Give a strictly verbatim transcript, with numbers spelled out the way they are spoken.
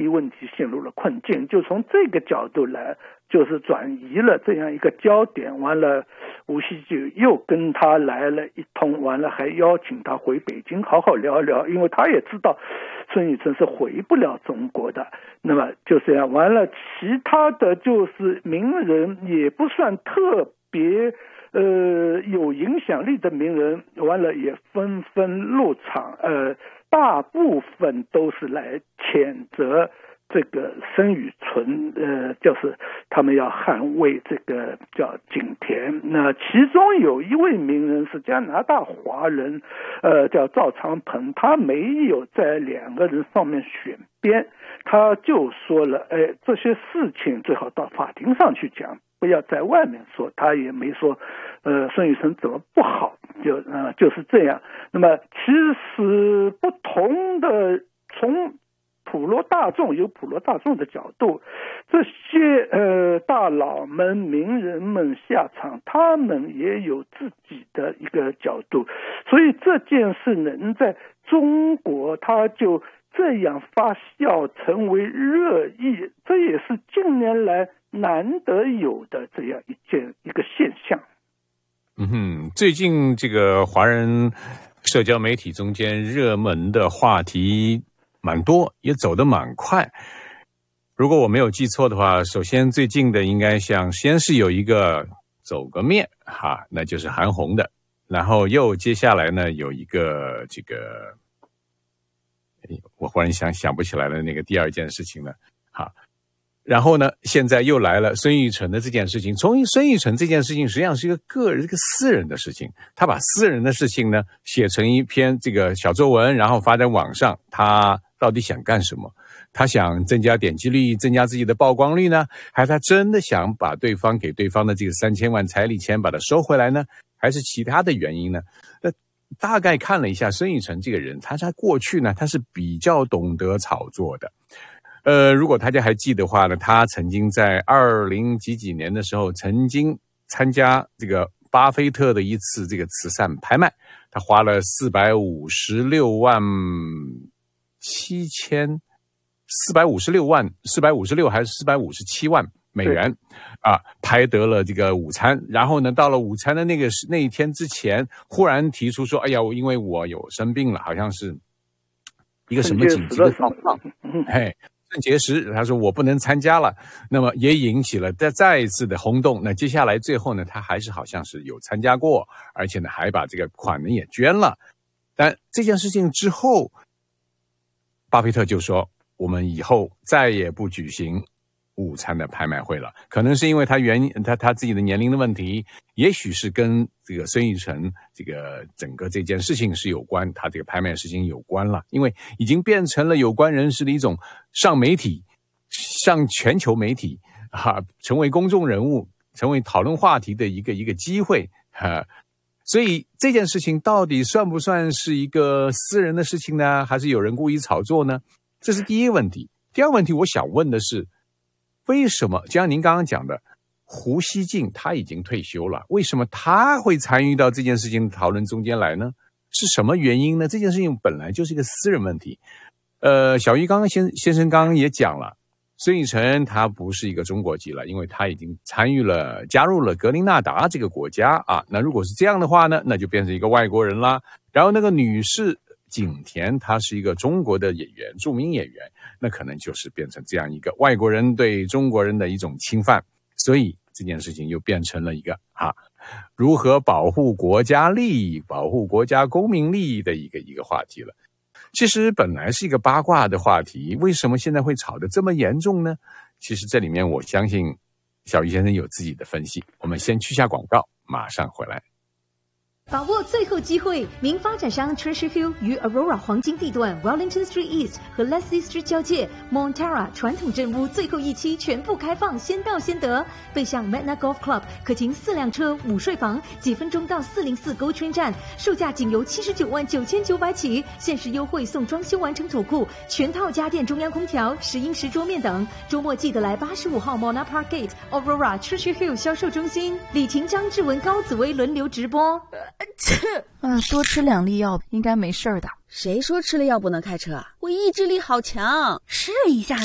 问题陷入了困境，就从这个角度来，就是转移了这样一个焦点。完了，吴锡就又跟他来了一通，完了还邀请他回北京好好聊聊，因为他也知道孙宇晨是回不了中国的。那么就这样，完了，其他的就是名人也不算特别呃有影响力的名人，完了也纷纷入场，呃，大部分都是来谴责这个孙宇晨，呃，就是他们要捍卫这个叫景田。那其中有一位名人是加拿大华人，呃，叫赵长鹏，他没有在两个人上面选边，他就说了，哎，这些事情最好到法庭上去讲，不要在外面说。他也没说，呃，孙宇晨怎么不好，就呃就是这样。那么其实不同的从普罗大众有普罗大众的角度，这些呃大佬们、名人们下场，他们也有自己的一个角度，所以这件事能在中国它就这样发酵成为热议，这也是近年来难得有的这样一件一个现象。 嗯哼，最近这个华人社交媒体中间热门的话题蛮多，也走得蛮快。如果我没有记错的话，首先最近的应该像先是有一个走个面哈，那就是韩红的，然后又接下来呢有一个这个，我忽然想想不起来了那个第二件事情了哈。然后呢，现在又来了孙玉成的这件事情。从孙玉成这件事情实际上是一个个人、一个私人的事情，他把私人的事情呢写成一篇这个小作文，然后发在网上。他到底想干什么？他想增加点击率，增加自己的曝光率呢，还是他真的想把对方给对方的这个三千万彩礼钱把它收回来呢？还是其他的原因呢？那大概看了一下孙玉成这个人，他在过去呢，他是比较懂得炒作的。呃，如果大家还记得的话呢，他曾经在二零几几年的时候，曾经参加这个巴菲特的一次这个慈善拍卖，他花了四百五十六万七千四百五十六万四百五十六还是四百五十七万美元啊，拍得了这个午餐。然后呢，到了午餐的那个那一天之前，忽然提出说：“哎呀，因为我有生病了，好像是一个什么紧急的状况，嘿。”肾结石，他说我不能参加了，那么也引起了再再一次的轰动。那接下来最后呢，他还是好像是有参加过，而且呢还把这个款呢也捐了。但这件事情之后，巴菲特就说我们以后再也不举行午餐的拍卖会了。可能是因为他原他他自己的年龄的问题，也许是跟这个孙玉成这个整个这件事情是有关，他这个拍卖事情有关了，因为已经变成了有关人士的一种上媒体、上全球媒体啊，成为公众人物、成为讨论话题的一个一个机会啊。所以这件事情到底算不算是一个私人的事情呢？还是有人故意炒作呢？这是第一个问题。第二个问题，我想问的是，为什么就像您刚刚讲的，胡锡进他已经退休了，为什么他会参与到这件事情的讨论中间来呢？是什么原因呢？这件事情本来就是一个私人问题。呃，小玉刚刚先先生刚刚也讲了，孙玉成他不是一个中国籍了，因为他已经参与了加入了格林纳达这个国家啊。那如果是这样的话呢，那就变成一个外国人啦。然后那个女士景田，她是一个中国的演员，著名演员，那可能就是变成这样一个外国人对中国人的一种侵犯。所以这件事情又变成了一个啊，如何保护国家利益、保护国家公民利益的一个一个话题了。其实本来是一个八卦的话题，为什么现在会吵得这么严重呢？其实这里面我相信小鱼先生有自己的分析。我们先去下广告，马上回来。 把握最后机会，名发展商 Treasure Hill 于 Aurora 黄金地段 Wellington Street East 和 Leslie Street 交界 Montara 传统镇屋最后一期全部开放，先到先得。背向 Magna Golf Club 可停四辆车，午睡房，几分钟到四零四GO Train 站，售价仅由七十九万九千九百起，限时优惠送装修完成土库、全套家电、中央空调、石英石桌面等。周末记得来八十五号 Mona Park Gate Aurora Treasure Hill 销售中心，李婷、张志文、高紫薇轮流直播。 啊，多吃两粒药应该没事的。 谁说吃了药不能开车啊？我意志力好强。 试一下